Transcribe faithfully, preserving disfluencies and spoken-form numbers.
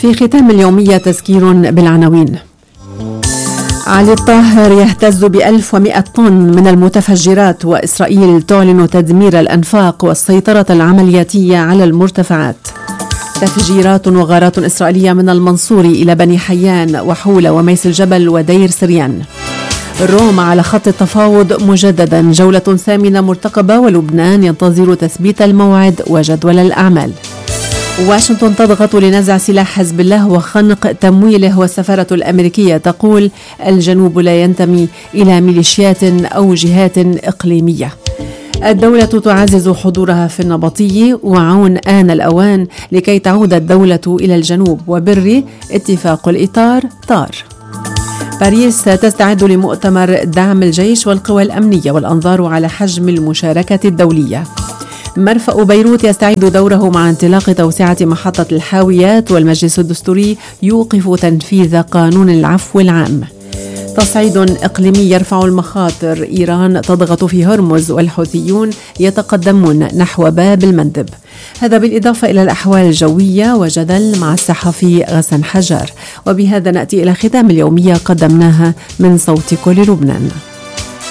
في ختام اليومية تذكير بالعناوين. علي الطاهر يهتز بألف ومئة طن من المتفجرات، وإسرائيل تعلن تدمير الأنفاق والسيطرة العملياتية على المرتفعات. تفجيرات وغارات إسرائيلية من المنصوري إلى بني حيان وحولة وميس الجبل ودير سريان. روما على خط التفاوض مجددا، جولة ثامنة مرتقبة، ولبنان ينتظر تثبيت الموعد وجدول الأعمال. واشنطن تضغط لنزع سلاح حزب الله وخنق تمويله، والسفارة الأمريكية تقول الجنوب لا ينتمي إلى ميليشيات أو جهات إقليمية. الدولة تعزز حضورها في النبطي، وعون آن الأوان لكي تعود الدولة إلى الجنوب، وبري اتفاق الإطار طار. باريس تستعد لمؤتمر دعم الجيش والقوى الأمنية، والأنظار على حجم المشاركة الدولية. مرفأ بيروت يستعيد دوره مع انطلاق توسعة محطة الحاويات، والمجلس الدستوري يوقف تنفيذ قانون العفو العام. تصعيد إقليمي يرفع المخاطر، إيران تضغط في هرمز والحوثيون يتقدمون نحو باب المندب. هذا بالإضافة إلى الأحوال الجوية وجدل مع الصحفي غسان حجار. وبهذا نأتي إلى ختام اليومية قدمناها من صوت كل لبنان.